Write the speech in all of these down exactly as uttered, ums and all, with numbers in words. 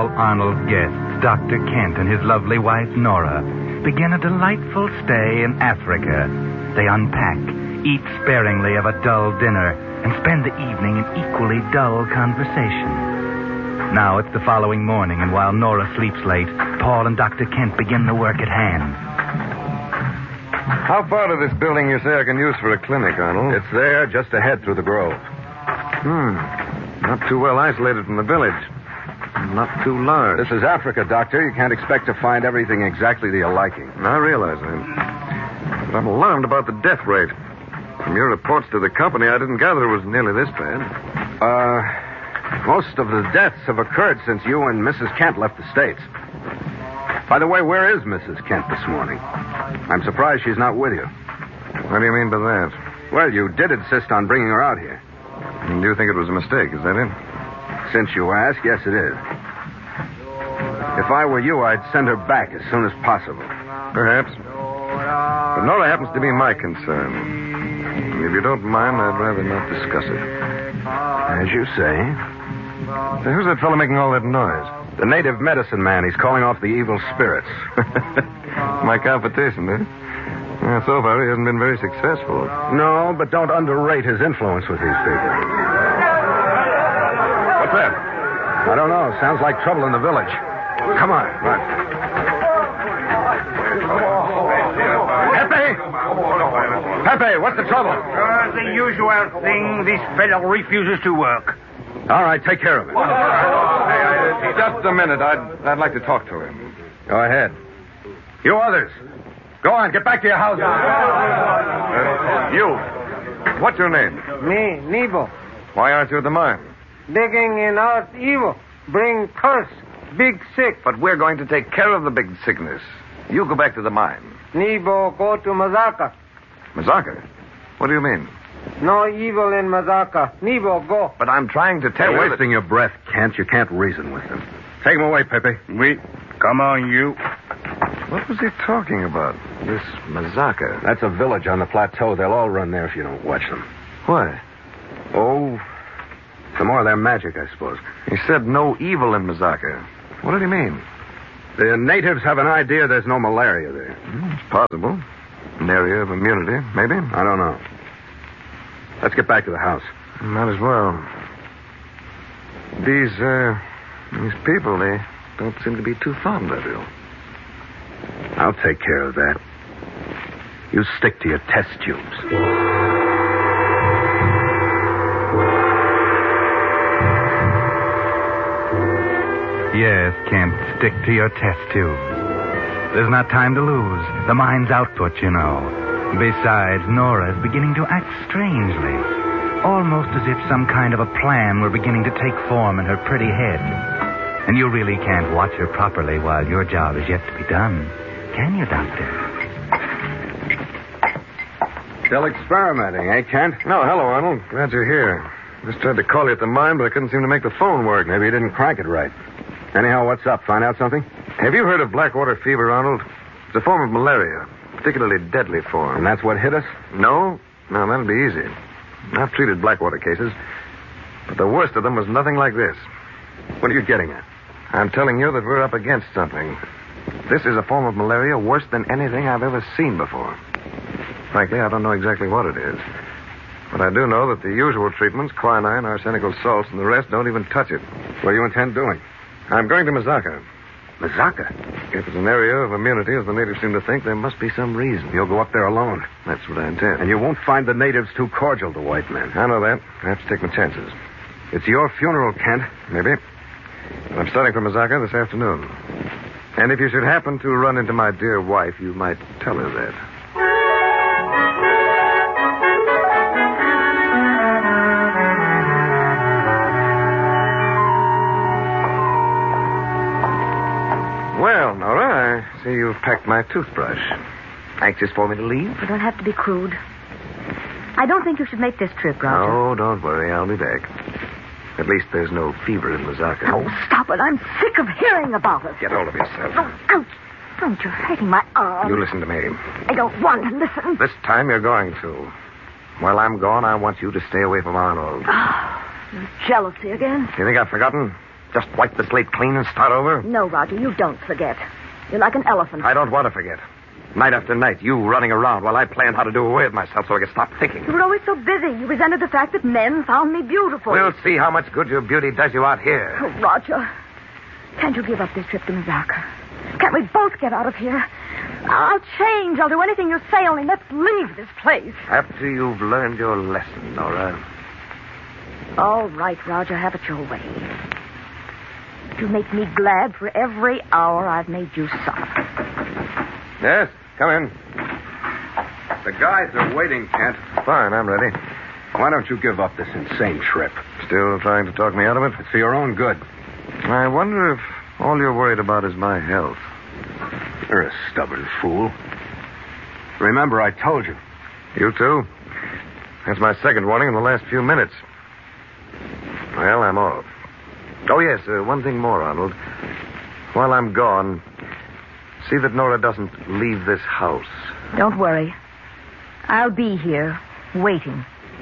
General Arnold's guests, Doctor Kent and his lovely wife, Nora, begin a delightful stay in Africa. They unpack, eat sparingly of a dull dinner, and spend the evening in equally dull conversation. Now it's the following morning, and while Nora sleeps late, Paul and Doctor Kent begin the work at hand. How far to this building you say I can use for a clinic, Arnold? It's there, just ahead through the grove. Hmm. Not too well isolated from the village. Not too large. This is Africa, Doctor. You can't expect to find everything exactly to your liking. I realize that. But I'm alarmed about the death rate. From your reports to the company, I didn't gather it was nearly this bad. Uh, most of the deaths have occurred since you and Missus Kent left the States. By the way, where is Missus Kent this morning? I'm surprised she's not with you. What do you mean by that? Well, you did insist on bringing her out here. Do you think it was a mistake, is that it? Since you ask, yes, it is. If I were you, I'd send her back as soon as possible. Perhaps. But Nora happens to be my concern. If you don't mind, I'd rather not discuss it. As you say. Say, who's that fellow making all that noise? The native medicine man. He's calling off the evil spirits. My competition, eh? Yeah, so far, he hasn't been very successful. No, but don't underrate his influence with these people. What's that? I don't know. Sounds like trouble in the village. Come on. Right. Pepe! Pepe, what's the trouble? Uh, the usual thing. This fellow refuses to work. All right, take care of it. Hey, I, just a minute. I'd, I'd like to talk to him. Go ahead. You others. Go on, get back to your houses. Uh, you. What's your name? Me, Nebo. Why aren't you at the mine? Digging in earth evil. Bring curse. Big sick. But we're going to take care of the big sickness. You go back to the mine. Nebo go to Mazaka. Mazaka? What do you mean? No evil in Mazaka. Nebo go. But I'm trying to tell You're you wasting that... your breath, Kent. You can't reason with them. Take him away, Pepe. We. Come on, you. What was he talking about? This Mazaka. That's a village on the plateau. They'll all run there if you don't watch them. Why? Oh, some more of their magic, I suppose. He said no evil in Mazaka. What did he mean? The natives have an idea there's no malaria there. Mm, it's possible. An area of immunity, maybe. I don't know. Let's get back to the house. Might as well. These, uh, these people, they don't seem to be too fond of you. I'll take care of that. You stick to your test tubes. Yes, Kent, stick to your test tube. There's not time to lose. The mine's output, you know. Besides, Nora's beginning to act strangely. Almost as if some kind of a plan were beginning to take form in her pretty head. And you really can't watch her properly while your job is yet to be done. Can you, Doctor? Still experimenting, eh, Kent? No, hello, Arnold. Glad you're here. Just tried to call you at the mine, but I couldn't seem to make the phone work. Maybe you didn't crank it right. Anyhow, what's up? Find out something? Have you heard of blackwater fever, Arnold? It's a form of malaria, particularly deadly form. And that's what hit us? No? No, that'll be easy. I've treated blackwater cases, but the worst of them was nothing like this. What are you getting at? I'm telling you that we're up against something. This is a form of malaria worse than anything I've ever seen before. Frankly, I don't know exactly what it is. But I do know that the usual treatments, quinine, arsenical salts, and the rest don't even touch it. What do you intend doing? I'm going to Mazaka. Mazaka? If it's an area of immunity, as the natives seem to think, there must be some reason. You'll go up there alone. That's what I intend. And you won't find the natives too cordial to white men. I know that. I have to take my chances. It's your funeral, Kent. Maybe. But I'm starting for Mazaka this afternoon. And if you should happen to run into my dear wife, you might tell her that. Well, Nora, I see you've packed my toothbrush. Anxious for me to leave? You don't have to be crude. I don't think you should make this trip, Roger. Oh, don't worry. I'll be back. At least there's no fever in Mazaka. Oh, stop it. I'm sick of hearing about it. Get hold of yourself. Oh, ouch. Don't, you're hurting my arm. You listen to me. I don't want to listen. This time you're going to. While I'm gone, I want you to stay away from Arnold. Oh, jealousy again? You think I've forgotten? Just wipe the slate clean and start over? No, Roger, you don't forget. You're like an elephant. I don't want to forget. Night after night, you running around while I planned how to do away with myself so I could stop thinking. You were always so busy. You resented the fact that men found me beautiful. We'll see how much good your beauty does you out here. Oh, Roger, can't you give up this trip to Mazaka? Can't we both get out of here? I'll change. I'll do anything you say, only let's leave this place. After you've learned your lesson, Nora. All right, Roger, have it your way. You make me glad for every hour I've made you suffer. Yes, come in. The guides are waiting, Kent. Fine, I'm ready. Why don't you give up this insane trip? Still trying to talk me out of it? It's for your own good. I wonder if all you're worried about is my health. You're a stubborn fool. Remember, I told you. You too? That's my second warning in the last few minutes. Well, I'm off. Oh, yes, uh, one thing more, Arnold. While I'm gone, see that Nora doesn't leave this house. Don't worry. I'll be here, waiting.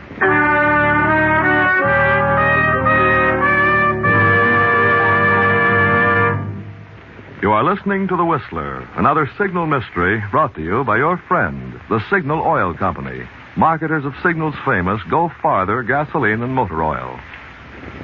You are listening to The Whistler, another Signal mystery brought to you by your friend, the Signal Oil Company, marketers of Signal's famous Go Farther gasoline and motor oil.